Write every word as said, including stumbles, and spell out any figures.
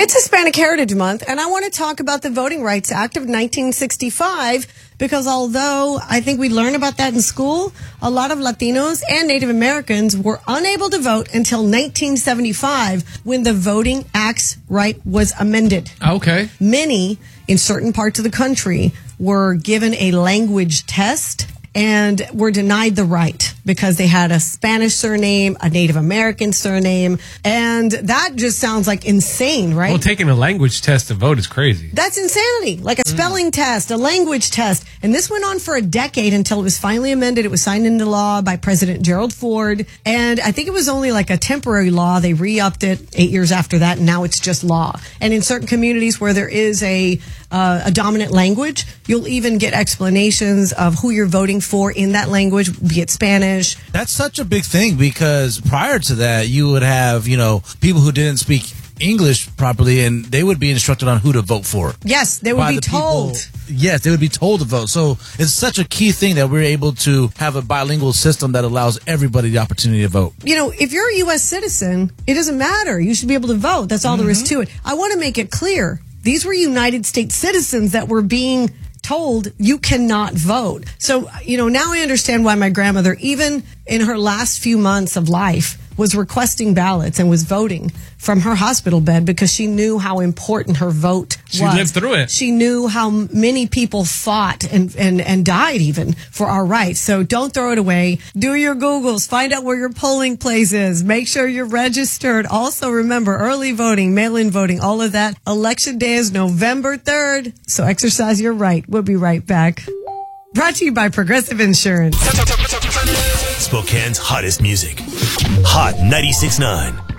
It's Hispanic Heritage Month, and I want to talk about the Voting Rights Act of nineteen sixty-five because although I think we learn about that in school, a lot of Latinos and Native Americans were unable to vote until nineteen seventy-five when the Voting Acts right was amended. Okay. Many in certain parts of the country were given a language test and were denied the right because they had a Spanish surname, a Native American surname, and that just sounds like insane, right? Well, taking a language test to vote is crazy. That's insanity. Like a spelling mm. test, a language test. And this went on for a decade until it was finally amended. It was signed into law by President Gerald Ford. And I think it was only like a temporary law. They re-upped it eight years after that, and now it's just law. And in certain communities where there is a uh, a dominant language, you'll even get explanations of who you're voting for in that language, be it Spanish. That's such a big thing because prior to that, you would have, you know, people who didn't speak English properly and they would be instructed on who to vote for. Yes, they would be told. People, yes, they would be told to vote. So it's such a key thing that we're able to have a bilingual system that allows everybody the opportunity to vote. You know, if you're a U S citizen, it doesn't matter. You should be able to vote. That's all mm-hmm. there is to it. I want to make it clear. These were United States citizens that were being told you cannot vote. So, you know, now I understand why my grandmother, even in her last few months of life, was requesting ballots and was voting from her hospital bed because she knew how important her vote was. She lived through it. She knew how many people fought and, and, and died even for our rights. So don't throw it away. Do your Googles. Find out where your polling place is. Make sure you're registered. Also remember, early voting, mail-in voting, all of that. Election day is November third. So exercise your right. We'll be right back. Brought to you by Progressive Insurance. Spokane's hottest music. Hot ninety-six point nine.